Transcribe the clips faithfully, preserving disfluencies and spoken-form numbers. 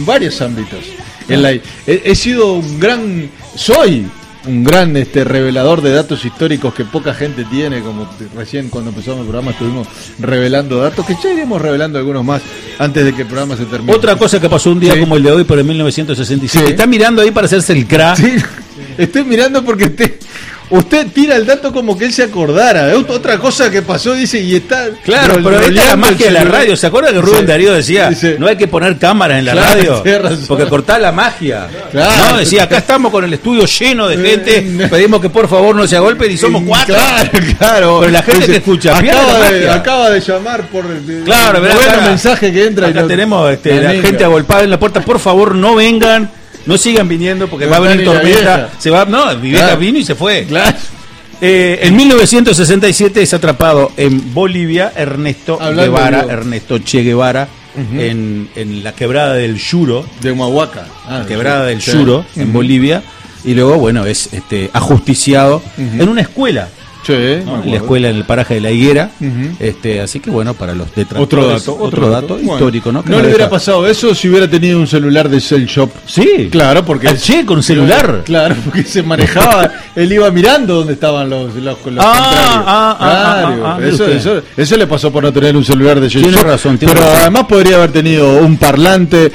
en varios ámbitos. En la, he, he sido un gran, soy un gran este revelador de datos históricos que poca gente tiene, como recién cuando empezamos el programa estuvimos revelando datos, que ya iremos revelando algunos más antes de que el programa se termine. Otra cosa que pasó un día sí. como el de hoy, pero en mil novecientos sesenta y siete. Sí. ¿Está mirando ahí para hacerse el crack? Sí, estoy mirando porque te... Usted tira el dato como que él se acordara. Otra cosa que pasó, dice, y está... Claro, pero esta es la magia de la radio. ¿Se acuerda que Rubén sí, Darío decía, dice, no hay que poner cámaras en la claro, radio? Porque cortaba la magia. Claro. No, decía, acá estamos con el estudio lleno de gente, pedimos que por favor no se agolpen y somos cuatro. Claro, claro. Pero la gente que escucha, acaba de, acaba de llamar por... Claro, el bueno mensaje que entra. Acá y no, tenemos este, la, la gente agolpada en la puerta, por favor no vengan, no sigan viniendo porque no, va a venir tormenta. Se va, no, mi vieja claro. vino y se fue. Claro. Eh, en mil novecientos sesenta y siete es atrapado en Bolivia Ernesto Hablando Guevara, Ernesto Che Guevara, uh-huh. en, en la quebrada del Yuro. De Humahuaca. Ah, la quebrada del sí. Yuro, uh-huh. en Bolivia. Y luego, bueno, es este ajusticiado uh-huh. en una escuela. Sí, ¿no? En la escuela en el paraje de la Higuera. Uh-huh. este Así que bueno, para los detractores. Otro dato, otro, otro dato, dato bueno, histórico, ¿no? No le hubiera deja... pasado eso si hubiera tenido un celular de Cell Shop. Sí, claro, porque. Ah, che, con celular. Claro, porque se manejaba, él iba mirando dónde estaban los, los, los ah, contrarios. Ah, claro, ah, ah, eso, eso, eso le pasó por no tener un celular de Cell Shop. Tiene razón, tiene pero razón. Además podría haber tenido un parlante,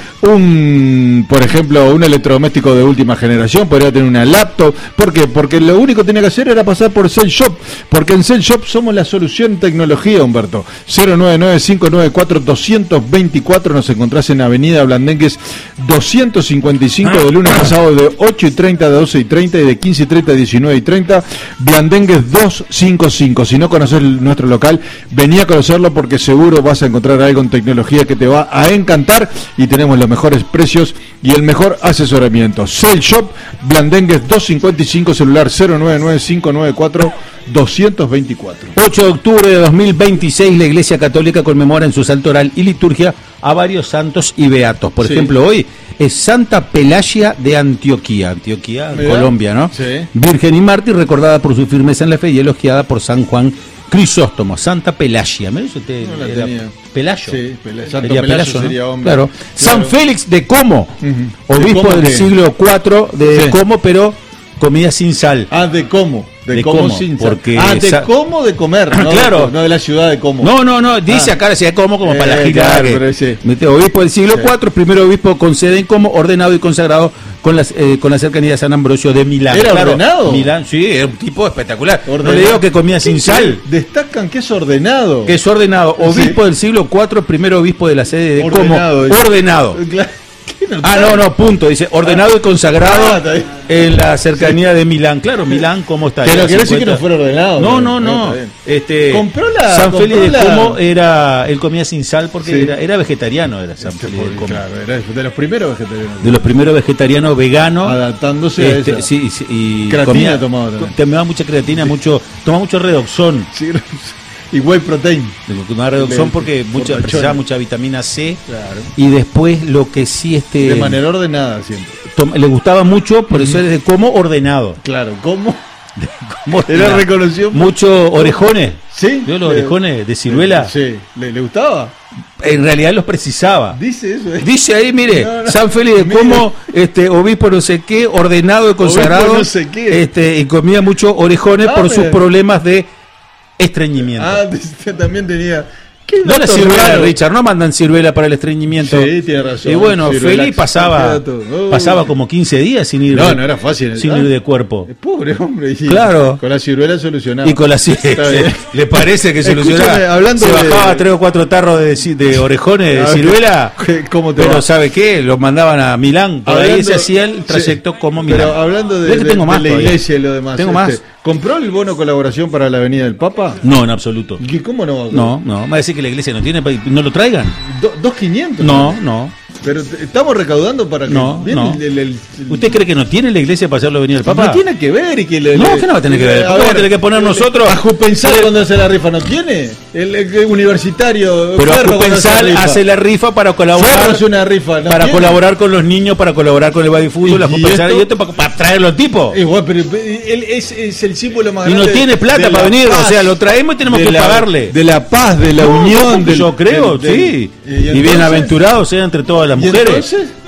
un, por ejemplo, un electrodoméstico de última generación, podría tener una laptop. ¿Por qué? Porque lo único que tenía que hacer era pasar por Cell Shop, porque en Cell Shop somos la solución en tecnología, Humberto. Cero nueve nueve cinco nueve cuatro dos dos cuatro, nos encontrás en Avenida Blandengues doscientos cincuenta y cinco, de lunes a sábado de ocho y treinta a doce y treinta y de quince y treinta a diecinueve y treinta, Blandengues doscientos cincuenta y cinco. Si no conoces nuestro local, vení a conocerlo porque seguro vas a encontrar algo en tecnología que te va a encantar y tenemos los mejores precios y el mejor asesoramiento. Cell Shop, Blandengues doscientos cincuenta y cinco, celular cero nueve nueve cinco nueve cuatro dos dos cuatro. ocho de octubre de dos mil veintiséis, la Iglesia Católica conmemora en su santo oral y liturgia a varios santos y beatos. Por sí. ejemplo, hoy es Santa Pelagia de Antioquía, Antioquía, ¿Mira? Colombia, ¿no? Sí. Virgen y mártir, recordada por su firmeza en la fe y elogiada por San Juan Crisóstomo. Santa Pelagia, ¿me dice usted? No la tenía. Pelayo. Sí, Pel- Santo Pelayo, Pelayo sería hombre. Claro. claro. San Félix de Como, uh-huh. obispo del que... siglo cuatro de sí. Como, pero comida sin sal. Ah, de Como. De, de Como, Como sin sal. Porque ah, de esa... Como de comer, no, claro. de, no de la ciudad de Como. No, no, no, dice ah. acá decía Como como eh, para la gira. Claro, que, sí. Obispo del siglo sí. cuatro, primer obispo con sede en Como, ordenado y consagrado con, las, eh, con la cercanía de San Ambrosio de Milán. ¿Era claro, ordenado? Milán, sí, era un tipo espectacular. Ordenado. No le digo que comía sin sal. Destacan que es ordenado. Que es ordenado. Obispo sí. del siglo cuatro, primer obispo de la sede de ordenado, Como. Ordenado. Claro. Ah, no, no, punto. Dice, ordenado ah, y consagrado ah, en la cercanía sí. de Milán. Claro, Milán, ¿cómo está? Pero quiere decir que no fuera ordenado. No, no, no. Este, compró la, San Félix de la... Como era, él comía sin sal porque sí. era, era vegetariano, era San Félix de Como. Claro, era de los primeros vegetarianos. De los primeros vegetarianos veganos. Adaptándose este, a esa. Sí, sí, y creatina comía, tomaba también. Tomaba mucha creatina, sí. mucho, tomaba mucho redoxón. Sí, y whey protein. Tomaba redoxón porque mucha, precisaba mucha vitamina C. Claro. Y después lo que sí este de manera ordenada siempre. Tom, le gustaba mucho, por eso es de Como ordenado. Claro, ¿cómo? ¿Cómo era reconocido? Muchos orejones. ¿Sí? ¿Vio los orejones de ciruela? Sí. ¿Le, le gustaba? En realidad los precisaba. Dice eso. ¿eh? Dice ahí, mire, no, no. San Félix de Como, este, obispo no sé qué, ordenado y consagrado. No sé qué. Este, y comía muchos orejones ah, por mira. sus problemas de estreñimiento. Ah, también tenía. No la ciruela, Richard, no mandan ciruela para el estreñimiento. Sí, tiene razón. Y bueno, Félix pasaba oh. pasaba como quince días sin ir. No, no era fácil. Sin ir de cuerpo. Pobre hombre. Y claro. Con la ciruela solucionaba. Y con la ciruela. ¿Le parece que solucionaba? Hablando se de... bajaba tres o cuatro tarros de, de orejones de ciruela. ¿Cómo te Pero va? ¿sabe qué? Los mandaban a Milán. Por hablando, ahí se hacía el trayecto sí, como Milán. Pero hablando de, de, tengo de, más de la iglesia y lo demás. Tengo este, más. ¿Compró el bono colaboración para la Avenida del Papa? No, en absoluto. ¿Y cómo no? No, no. ¿Va a decir que la iglesia no tiene? ¿No lo traigan? Do, ¿dos quinientos? No, no. Pero estamos recaudando para que... No, no. El, el, el, ¿Usted cree que no tiene la iglesia para hacerlo venir el Papa? No tiene que ver y que... Le, no, que no va a tener que ver. ¿Cómo va a tener que poner nosotros? Ajupensal cuando hace la rifa no tiene. El, el, el universitario... Pero Ajupensal hace la rifa para colaborar... hace una rifa, ¿no? Para tiene? Colaborar con los niños, para colaborar con el badifútbol, Ajupensal y esto para, para traer los tipos. Igual, pero él es, es el símbolo más y grande... Y no tiene plata para venir, paz, o sea, lo traemos y tenemos que la, pagarle. De la paz, de la no, unión... Del, yo creo, del, sí. Del, y, y bienaventurado sea entre todas las mujeres.